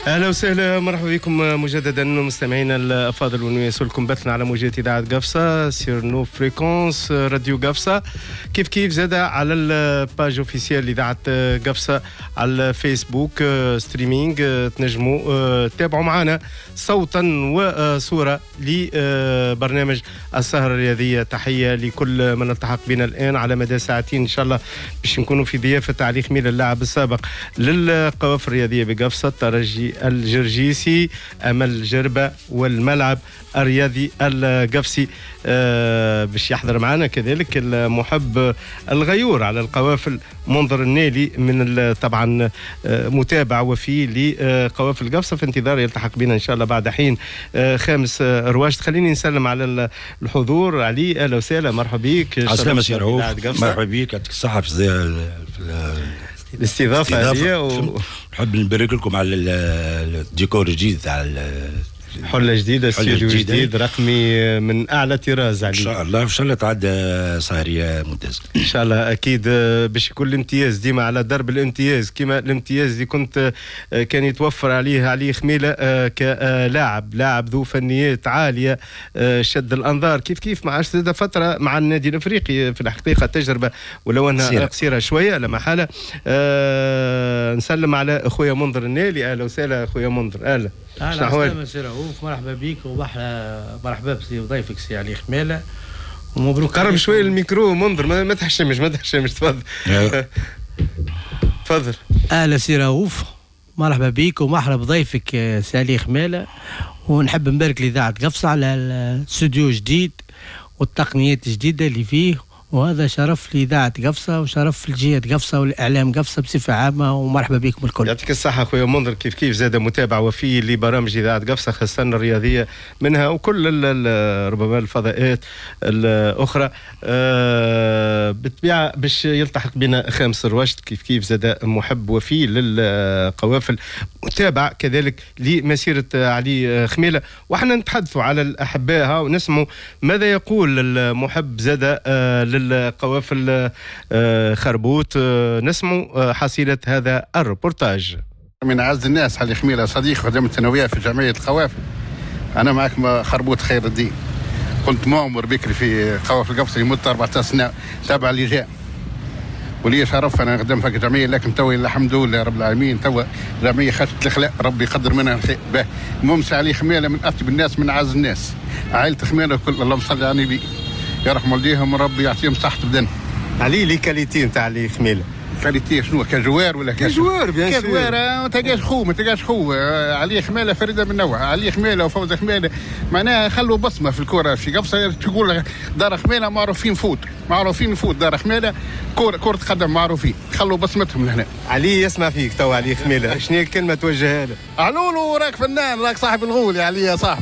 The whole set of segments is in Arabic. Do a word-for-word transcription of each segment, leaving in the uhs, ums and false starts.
اهلا وسهلا، مرحبا بكم مجددا مستمعينا الافاضل، ونواصلكم بثنا على موجات اذاعه قفصه سير نو فريكونس راديو قفصه، كيف كيف زاد على الباج اوفيسيال اذاعه قفصه على الفيسبوك ستريمينج. تنجموا تتابعوا معنا صوتا وصوره لبرنامج السهره الرياضيه. تحيه لكل من التحق بنا الان على مدى ساعتين ان شاء الله، باش نكونوا في ضيافه علي خميل اللاعب السابق للقوافل الرياضيه بقفصه الترجي الجرجيسي، امل جربه والملعب الرياضي القفصي. آه باش يحضر معنا كذلك المحب الغيور على القوافل منظر النالي، من طبعا آه متابع وفي لقوافل قفصه، في انتظار يلتحق بنا ان شاء الله بعد حين آه خامس آه رواج. خليني نسلم على الحضور. علي اهلا وسهلا، مرحبا بك. السلام سي رؤوف، مرحبا بك، يعطيك الصحه في, في الاستضافه هذه، ونحب نبارك لكم على الديكور الجديد تاع حله جديده، استوديو جديد رقمي من اعلى طراز. علي ان شاء الله ان شاء الله تعدى سهريه ممتازه ان شاء الله. اكيد باش يكون الامتياز ديما على درب الامتياز، كما الامتياز اللي كنت كان يتوفر عليه علي خميله كلاعب لاعب ذو فنيات عاليه، شد الانظار كيف كيف مع زاد فتره مع النادي الافريقي في الحقيقه تجربه ولو انها قصيره شويه لا محاله. أه نسلم على اخويا منظر النالي. اهلا وسهلا اخويا منظر. اهلا اهلا وسهلا سي رؤوف، مرحبا بك ومرحبا مرحبا بضيفك سي علي خميله، ومبروك. قرب شويه الميكرو منظر، ما, ما تحشمش ما تحشمش تفضل. تفضل. اهلا سي رؤوف، مرحبا بك ومرحبا بضيفك سي علي خميله، ونحب نبارك لإذاعة قفصة على الاستوديو جديد والتقنيات الجديده اللي فيه، وهذا شرف لإذاعة قفصة وشرف لجهة قفصة والإعلام قفصة بصفة عامة، ومرحبا بكم الكل. يعطيك الصحة أخويا منظر، كيف كيف زاد متابع وفي لبرامج إذاعة قفصة خاصة الرياضية منها وكل ربما الفضاءات الأخرى. أه بالطبيعة باش يلتحق بنا خامس الرواشد، كيف كيف زاد محب وفي للقوافل، متابع كذلك لمسيرة علي خميلة، وحنا نتحدثوا على الأحباء ونسمعوا ماذا يقول المحب زاد أه القوافل خربوط. نسمع حصيلة هذا الريبورتاج. من أعز الناس علي خميلة، صديق خدمة الثانوية في جمعية القوافل. أنا معك خربوط خير الدين، كنت مؤمر بكري في قوافل قفصة لمدة أربعة سنين تابع اللجان، ولي شرف أنا نخدم في الجمعية، لكن توي الحمد لله رب العالمين توا جمعية خشت الأخلاق، ربي يقدر منها الخير. المهم سي علي خميلة من أطيب الناس، من أعز الناس، عائلة خميلة كل اللهم صل على النبي، يرحم والديهم وربي يعطيهم صحة بدن. علي لي كاليتي نتاع علي خميلة. كاليتي شنو؟ كجوار ولا كجوار؟ بيان سور كجوار، ما تلقاش خو ما تلقاش خو. علي خميلة فريدة من نوعها، علي خميلة وفوز خميلة معناها خلوا بصمة في الكرة في قفصة، تقول دار خميلة معروفين فوت، معروفين فوت دار خميلة، كرة كرة قدم معروفين، خلوا بصمتهم لهنا. علي يسمع فيك تو علي خميلة، شنو هي الكلمة توجهها له؟ علولو راك فنان، راك صاحب الغول يا علي يا صاحبي.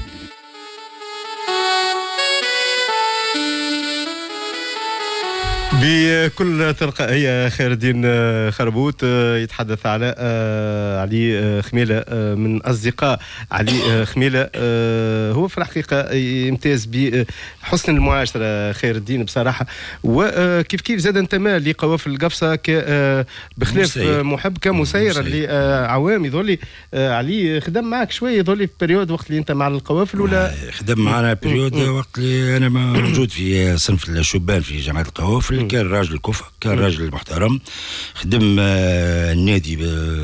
بكل تلقائية خير الدين خربوط يتحدث على علي خميلة من أصدقاء علي خميلة. هو في الحقيقة يمتاز بحسن المعاشرة خير الدين بصراحة، وكيف كيف زاد انتمى لقوافل القفصة بخلاف محب كمسير اللي عوام يظل علي خدم معك شوية، يظل في بريود وقت اللي انت مع القوافل ولا خدم معنا بريود وقت اللي انا موجود في صنف الشبان في جامعة القوافل. كان راجل كفء، كان راجل محترم، خدم النادي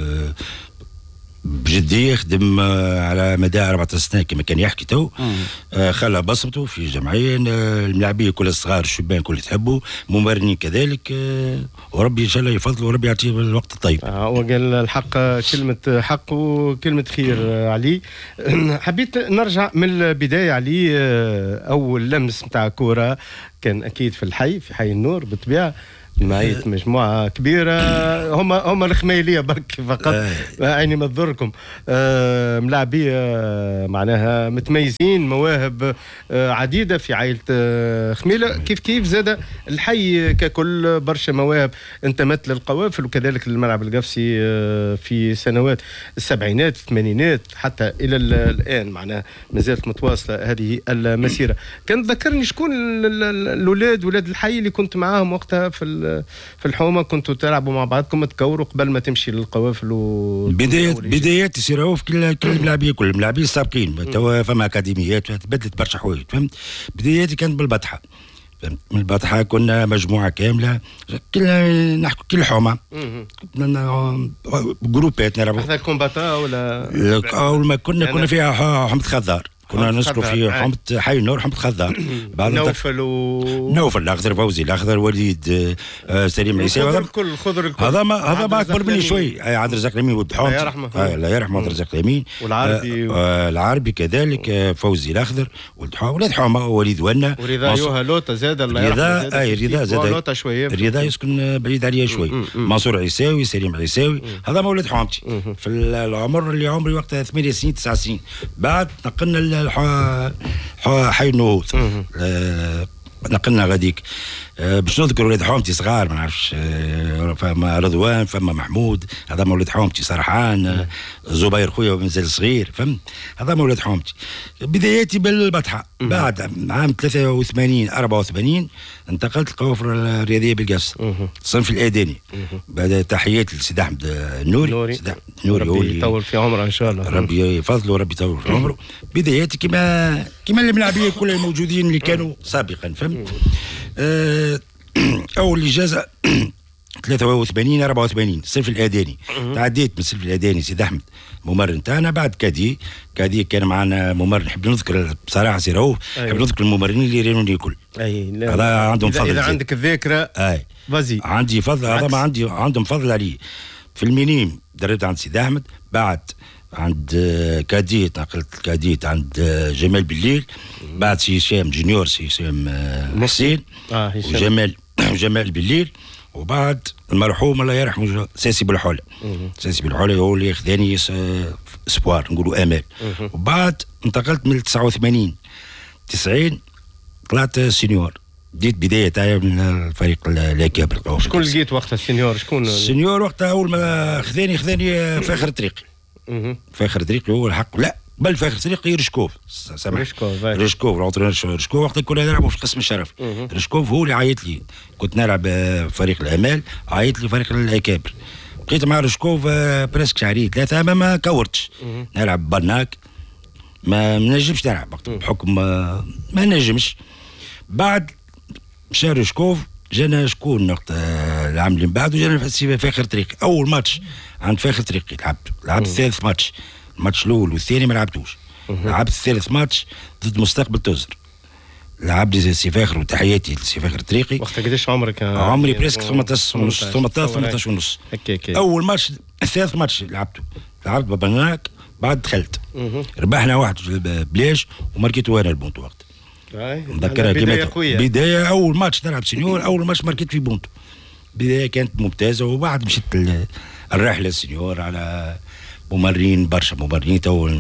بجدية، خدم على مدى أربعة سنين كما كان يحكي تو. خلى بصمته في الجمعية، الملاعبية كل الصغار الشبان كل تحبوا، ممرنين كذلك، وربي إن شاء الله يفضل وربي يعطيه الوقت الطيب. هو قال الحق كلمة حق وكلمة خير. علي حبيت نرجع من البداية. علي أول لمس متاع كورة كان أكيد في الحي، في حي النور بالطبيعة، معيت مجموعة كبيرة، هم هم الخميلية برك فقط، عيني ما تضركم. آه ملاعبية معناها متميزين، مواهب آه عديدة في عائلة آه خميلة، كيف كيف زاد الحي ككل برشا مواهب انتمت للقوافل وكذلك للملعب القفصي آه في سنوات السبعينات الثمانينات حتى إلى الآن، معناها ما زالت متواصلة هذه المسيرة. كان ذكرني شكون الأولاد ولاد الحي اللي كنت معاهم وقتها في في الحومه كنتوا تلعبوا مع بعضكم تكوروا قبل ما تمشي للقوافل و بدايات بدايات يصيروا في كل كل الملاعبيه كل الملاعبيه السابقين توا فما اكاديميات تبدلت برشا حوايج فهمت. بداياتي كانت بالبطحه فهمت. من البطحه كنا مجموعه كامله كلنا نحكوا كل حومه جروبات نلعبوا هذا كومباتا ولا اول ما كنا كنا فيها حمد خضار كنا نسكروا في حمد حي النور حمد خضار نوفل و نوفل الاخضر فوزي الاخضر وليد آه سليم عيسى هذا الكل خضر الكل هذا ما هذا ما اكبر مني شوي عبد الرزاق اليمين ولد حمد الله يرحمه آه الله يرحمه عبد الرزاق اليمين والعربي آه آه العربي كذلك آه فوزي الاخضر ولد حمد ولاد حمى وليد ونا ورضا يوها لوطا زاد الله يرحمه رضا اي رضا زاد لوطا شويه رضا يسكن بعيد عليا شوي منصور عيساوي سليم عيساوي هذا مولد حومتي في العمر اللي عمري وقتها ثمانية سنين تسع سنين بعد نقلنا حي النهوض آه نقلنا غاديك آه باش نذكر ولاد حومتي صغار ما نعرفش آه فما رضوان فما محمود هذا مولد حومتي سرحان آه زبير خويا مازال صغير فهمت هذا مولد حومتي. بداياتي بالبطحه بعد عام ثلاثة وثمانين أربعة وثمانين انتقلت القوافل الرياضيه بالقفص الصنف الاداني بعد تحياتي لسيد احمد النوري نوري سيد نوري ربي يطول في عمره ان شاء الله ربي يفضله وربي يطول في عمره. بداياتي كما كما الملاعبيه كل الموجودين اللي كانوا سابقا فهمت. أه اول اجازه ثلاثة وثمانين أربعة وثمانين الصنف الاداني تعديت من الصنف الاداني سيد احمد ممر نتاعنا بعد كادي كادي كان معنا ممر نحب نذكر بصراحه سي رؤوف نحب نذكر الممرين اللي رانوني الكل اي هذا عندهم فضل اذا عندك الذاكره اي فازي عندي فضل هذا ما عندي عندهم فضل عليه. في المينيم دريت عند سيد احمد بعد عند كاديت نقلت كاديت عند جمال بالليل بعد سي هشام جونيور سي هشام حسين اه وجمال جمال بالليل وبعد المرحوم الله يرحمه ساسي بالحوله ساسي بالحوله هو اللي خذاني سبوار نقولوا امال. وبعد انتقلت من تسعة وثمانين تسعين طلعت سينيور بديت بدايه تاعي من الفريق الاكابر. شكون لقيت وقتها السينيور شكون السينيور وقتها اول ما خذاني خذاني فاخر طريقي فاخر طريقي هو الحق لا بل فاخر طريقي رشكوف سامح رشكوف رشكوف رشكوف رشكوف وقتها كنا نلعبوا في القسم الشرفي. رشكوف هو اللي عيط لي كنت نلعب فريق الامال عيط لي فريق الاكابر بقيت مع رشكوف بريسك شهرين ثلاثه ما ما كورتش نلعب برناك ما نجمش نلعب بحكم ما, ما نجمش. بعد مشى رشكوف جانا شكون وقت العام اللي من بعد وجانا فاخر طريقي اول ماتش عند فاخر طريقي لعبت لعبت الثالث ماتش الماتش الاول والثاني ما لعبتوش لعبت الثالث ماتش ضد مستقبل توزر لعب لي سي فاخر وتحياتي لسي فاخر طريقي. وقتها قداش عمرك؟ عمري بريسك ثمنطاش ونص ثمنطاش ثمنطاش ونص. اول ماتش الثالث ماتش لعبته لعبت بابناك بعد دخلت ربحنا واحد بلاش وماركيتو انا البونتو وقت نذكرها بداية قوية بداية أول ماتش نلعب سينيور أول ماتش ماركيت في بونتو بداية كانت ممتازة. وبعد مشيت الرحلة السينيور على ممرين برشا ممرين تو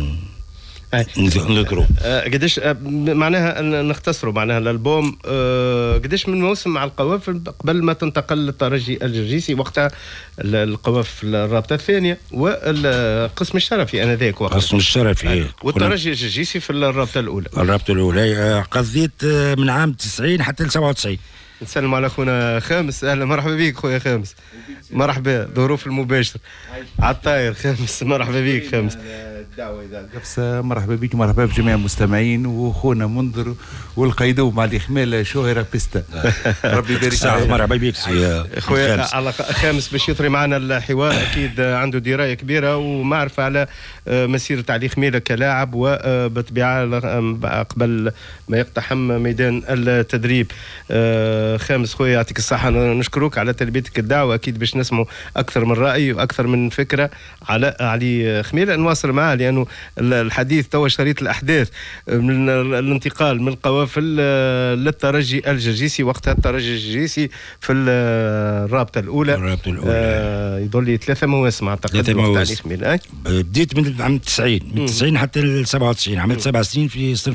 نذكروا قداش معناها نختصروا معناها الالبوم قداش من موسم مع القوافل قبل ما تنتقل للترجي الجرجيسي وقتها القوافل الرابطه الثانيه والقسم الشرفي انذاك وقتها القسم الشرفي والترجي الجرجيسي في الرابطه الاولى. الرابطه الاولى قضيت من عام تسعين حتى ل سبعة وتسعين. نسلم على خونا خامس اهلا مرحبا بك خويا خامس مرحبا ظروف المباشر على الطاير خامس مرحبا بك خامس الدعوه اذا قفصه مرحبا بك مرحبا بجميع المستمعين وخونا منذر والقيدوم مع الاخمال شهيره بيستا ربي يبارك فيك. مرحبا بك خويا على خامس باش يطري معنا الحوار اكيد عنده درايه كبيره ومعرفه على مسيره علي خميله كلاعب وبالطبيعه قبل ما يقتحم ميدان التدريب. خامس خويا يعطيك الصحه نشكرك على تلبيتك الدعوه اكيد باش نسمعوا اكثر من راي واكثر من فكره على علي خميله نواصل معاه لانه الحديث توا شريط الاحداث من الانتقال من القوافل للترجي الجرجيسي وقتها الترجي الجرجيسي في الرابطه الاولى الرابطه الاولى آه يظل لي ثلاثه مواسم اعتقد ثلاثه مواسم خميله. بديت من عام تسعين من تسعين حتى ل سبعة وتسعين عملت سبع سنين في